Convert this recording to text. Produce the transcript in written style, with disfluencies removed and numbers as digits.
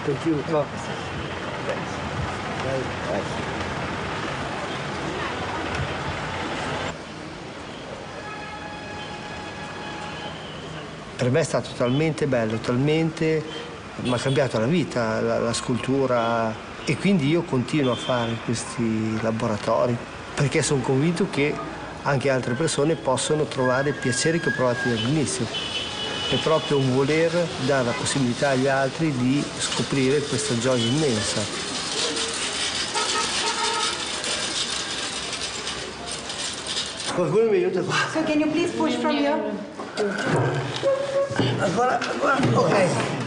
Thank you. No. Per me è stato talmente bello, mi ha cambiato la vita, la scultura, e quindi io continuo a fare questi laboratori perché sono convinto che anche altre persone possono trovare il piacere che ho provato io all'inizio. È proprio un voler dare la possibilità agli altri di scoprire questa gioia immensa. Qualcuno mi aiuta qua. So can you please push from here? Ancora, ok.